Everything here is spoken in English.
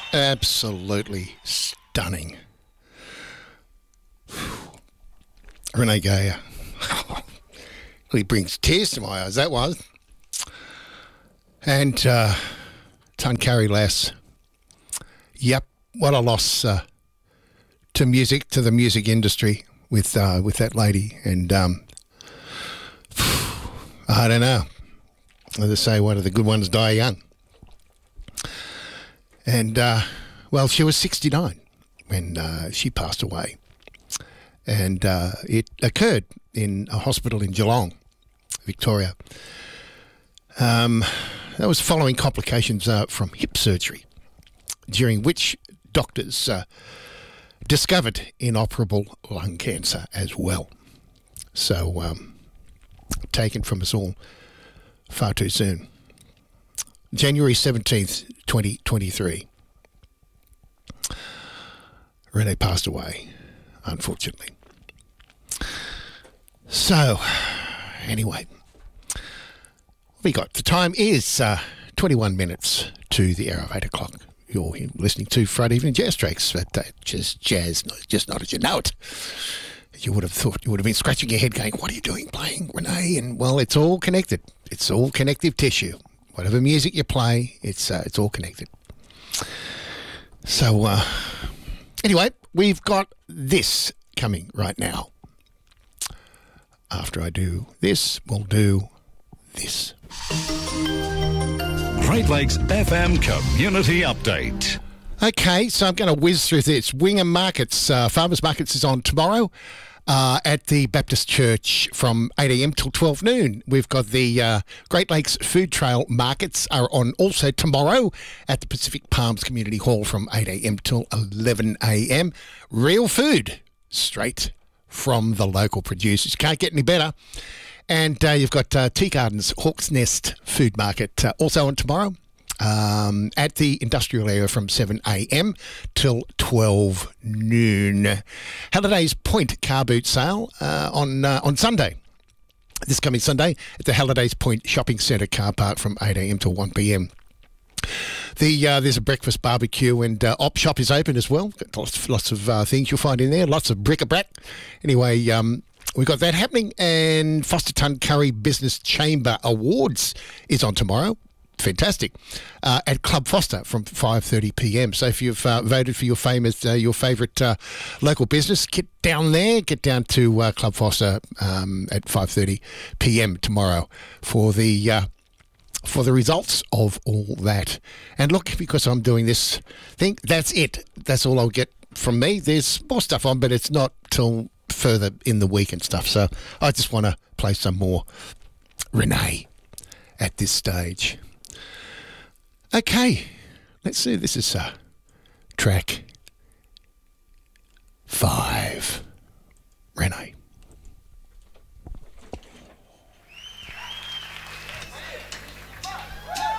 Absolutely stunning. Renee Geyer. He brings tears to my eyes, that was. And Tuncurry Lass. Yep, what a loss to music, to the music industry with that lady. And I don't know. As they say, one of the good ones die young. And, well, she was 69 when she passed away. And it occurred in a hospital in Geelong, Victoria. That was following complications from hip surgery, during which doctors discovered inoperable lung cancer as well. So, taken from us all far too soon. January 17th, 2023. Renee passed away, unfortunately. So, anyway, we got the time is 21 minutes to the hour of 8 o'clock. You're listening to Friday Evening Jazz Tracks, but just jazz, just not as you know it. You would have thought, you would have been scratching your head going, what are you doing playing, Renee? And, well, it's all connected. It's all connective tissue. Whatever music you play, it's all connected. So, anyway, we've got this coming right now. After I do this, we'll do this. Great Lakes FM Community Update. Okay, so I'm going to whiz through this. Wingham Markets, Farmers Markets is on tomorrow at the Baptist Church from 8 a.m. till 12 noon. We've got the Great Lakes Food Trail Markets are on also tomorrow at the Pacific Palms Community Hall from 8 a.m. till 11 a.m. Real food, straight from the local producers. Can't get any better. And you've got Tea Gardens Hawk's Nest Food Market also on tomorrow at the industrial area from 7 a.m. till 12 noon. Halliday's Point car boot sale on Sunday. This coming Sunday at the Halliday's Point Shopping Centre car park from 8 a.m. till 1 p.m. There's a breakfast barbecue and op shop is open as well. Got lots of things you'll find in there. Lots of bric-a-brac. Anyway, we've got that happening. And Foster Tuncurry Business Chamber Awards is on tomorrow. Fantastic. At Club Foster from 5:30 p.m. So if you've voted for your favourite local business, get down there. Get down to Club Foster at 5:30 p.m. tomorrow for the results of all that. And look, because I'm doing this thing, that's it. That's all I'll get from me. There's more stuff on, but it's not till further in the week and stuff. So I just want to play some more Renee at this stage. Okay, let's see. This is track 5.